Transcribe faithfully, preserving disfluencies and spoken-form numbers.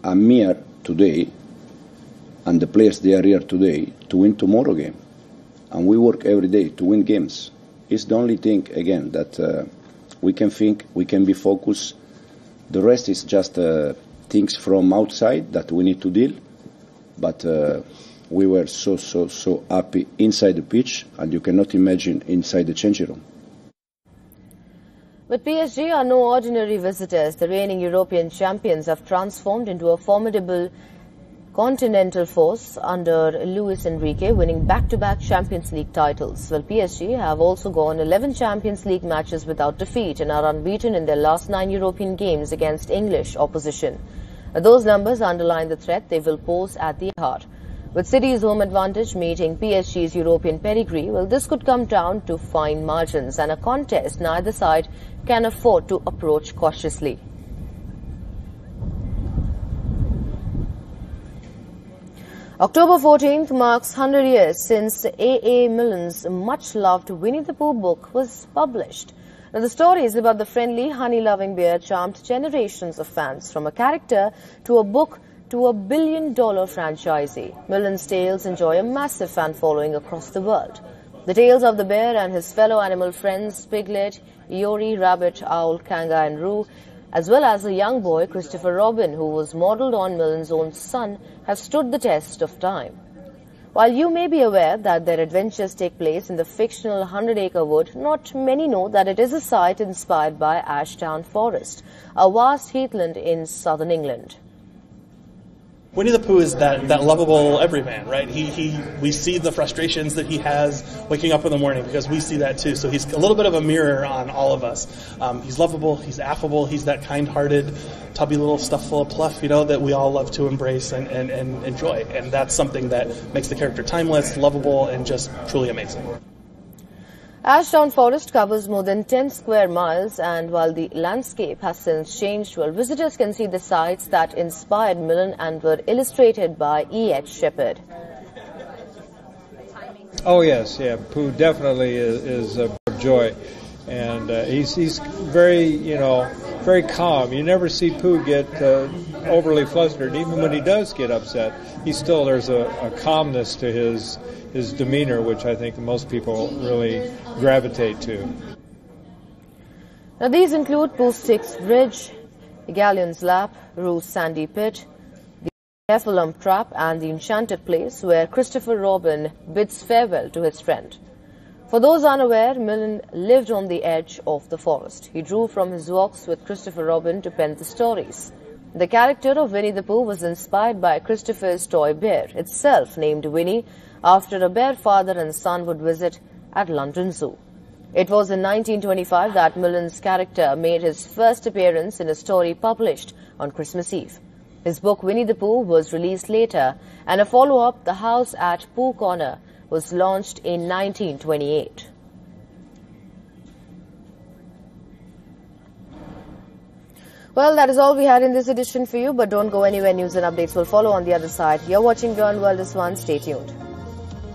I'm here today, and the players, they are here today to win tomorrow game. And we work every day to win games. It's the only thing, again, that uh, we can think, we can be focused. The rest is just uh, things from outside that we need to deal. But uh, we were so, so, so happy inside the pitch, and you cannot imagine inside the changing room. But P S G are no ordinary visitors. The reigning European champions have transformed into a formidable continental force under Luis Enrique, winning back-to-back Champions League titles. Well, P S G have also gone eleven Champions League matches without defeat and are unbeaten in their last nine European games against English opposition. Those numbers underline the threat they will pose at the heart. With City's home advantage meeting P S G's European pedigree, well, this could come down to fine margins and a contest neither side can afford to approach cautiously. October fourteenth marks one hundred years since A A Milne's much-loved Winnie the Pooh book was published. Now, the stories about the friendly, honey-loving bear charmed generations of fans, from a character to a book to a billion-dollar franchisee. Milne's tales enjoy a massive fan following across the world. The tales of the bear and his fellow animal friends, Piglet, Eeyore, Rabbit, Owl, Kanga and Roo, as well as a young boy, Christopher Robin, who was modelled on Milne's own son, have stood the test of time. While you may be aware that their adventures take place in the fictional Hundred-Acre Wood, not many know that it is a site inspired by Ashdown Forest, a vast heathland in southern England. Winnie the Pooh is that, that lovable everyman, right? He, he, we see the frustrations that he has waking up in the morning because we see that too. So he's a little bit of a mirror on all of us. Um, he's lovable, he's affable, he's that kind-hearted, tubby little stuff full of pluff, you know, that we all love to embrace and, and, and enjoy. And that's something that makes the character timeless, lovable, and just truly amazing. Ashdown Forest covers more than ten square miles, and while the landscape has since changed, well, visitors can see the sites that inspired Milne and were illustrated by E H Shepard. Oh yes, yeah, Pooh definitely is, is a joy, and uh, he's he's very you know very calm. You never see Pooh get uh, overly flustered. Even when he does get upset, he still there's a, a calmness to his. his demeanor, which I think most people really gravitate to. Now these include Pooh Sticks Bridge, Galleon's Lap, Roo's Sandy Pit, the Heffalump Trap and the Enchanted Place, where Christopher Robin bids farewell to his friend. For those unaware, Milne lived on the edge of the forest. He drew from his walks with Christopher Robin to pen the stories. The character of Winnie the Pooh was inspired by Christopher's toy bear, itself named Winnie, after a bear father and son would visit at London Zoo. It was in nineteen twenty-five that Milne's character made his first appearance in a story published on Christmas Eve. His book Winnie the Pooh was released later, and a follow-up, The House at Pooh Corner, was launched in nineteen twenty-eight. Well, that is all we had in this edition for you, but don't go anywhere. News and updates will follow on the other side. You're watching Beyond World is One. Stay tuned.